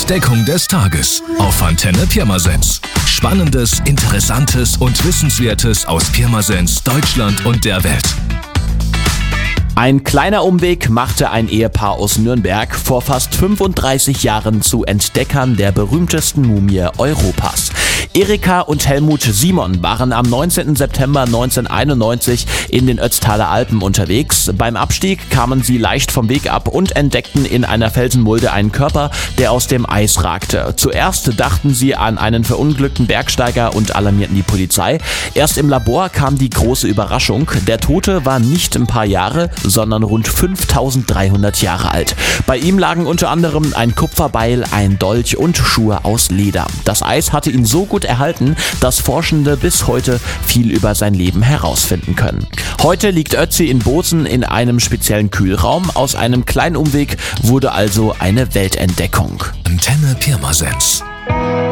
Entdeckung des Tages auf Antenne Pirmasens. Spannendes, Interessantes und Wissenswertes aus Pirmasens, Deutschland und der Welt. Ein kleiner Umweg machte ein Ehepaar aus Nürnberg vor fast 35 Jahren zu Entdeckern der berühmtesten Mumie Europas. Erika und Helmut Simon waren am 19. September 1991 in den Ötztaler Alpen unterwegs. Beim Abstieg kamen sie leicht vom Weg ab und entdeckten in einer Felsenmulde einen Körper, der aus dem Eis ragte. Zuerst dachten sie an einen verunglückten Bergsteiger und alarmierten die Polizei. Erst im Labor kam die große Überraschung. Der Tote war nicht ein paar Jahre, sondern rund 5300 Jahre alt. Bei ihm lagen unter anderem ein Kupferbeil, ein Dolch und Schuhe aus Leder. Das Eis hatte ihn so gut erhalten, dass Forschende bis heute viel über sein Leben herausfinden können. Heute liegt Ötzi in Bozen in einem speziellen Kühlraum. Aus einem kleinen Umweg wurde also eine Weltentdeckung. Antenne Pirmasens.